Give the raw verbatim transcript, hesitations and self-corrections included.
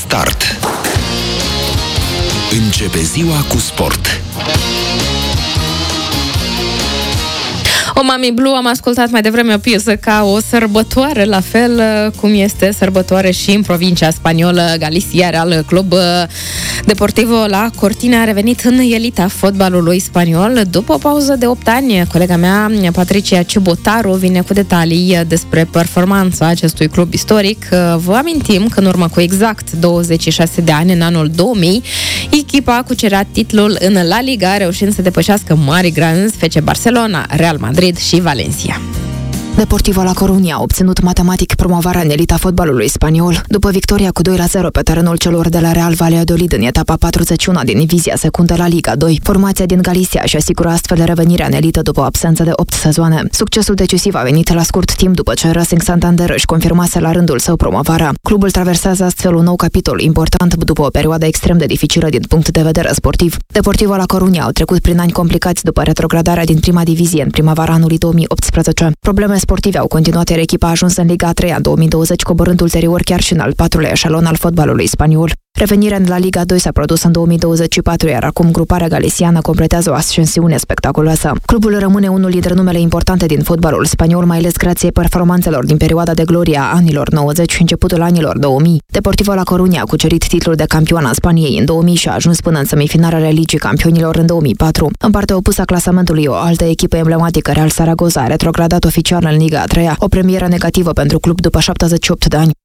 Start. Începe ziua cu sport. O Mami Blue, am ascultat mai devreme o piesă ca o sărbătoare, la fel cum este sărbătoare și în provincia spaniolă. Galicia, Real Club Deportivo La Cortina, a revenit în elita fotbalului spaniol după o pauză de opt ani. Colega mea, Patricia Ciubotaru, vine cu detalii despre performanța acestui club istoric. Vă amintim că în urmă cu exact douăzeci și șase de ani, în anul două mii, echipa cucerea titlul în La Liga, reușind să depășească mari granzi F C Barcelona, Real Madrid și Valencia. Deportivo La Coruña a obținut matematic promovarea în elita fotbalului spaniol după victoria cu doi la zero pe terenul celor de la Real Valladolid în etapa patruzeci și unu din divizia secundă la Liga doi. Formația din Galicia și asigură astfel revenirea în elită după o absență de opt sezoane. Succesul decisiv a venit la scurt timp după ce Racing Santander își confirmase la rândul său promovarea. Clubul traversează astfel un nou capitol important după o perioadă extrem de dificilă din punct de vedere sportiv. Deportivo La Coruña au trecut prin ani complicați după retrogradarea din prima divizie în primăvara anului două mii optsprezece. Probleme sportive au continuat, iar echipa a ajuns în Liga a treia în două mii douăzeci, coborând ulterior chiar și în al patrulea eșalon al fotbalului spaniol. Revenirea în La Liga doi s-a produs în două mii douăzeci și patru, iar acum gruparea galiciană completează o ascensiune spectaculoasă. Clubul rămâne unul dintre numele importante din fotbalul spaniol, mai ales grație performanțelor din perioada de glorie a anilor nouăzeci și începutul anilor două mii. Deportivo La Coruña a cucerit titlul de campion al Spaniei în două mii și a ajuns până în semifinalele Ligii Campionilor în două mii patru. În partea opusă a clasamentului, o altă echipă emblematică, Real Zaragoza, a retrogradat oficial în Liga a treia, o premieră negativă pentru club după șaptezeci și opt de ani.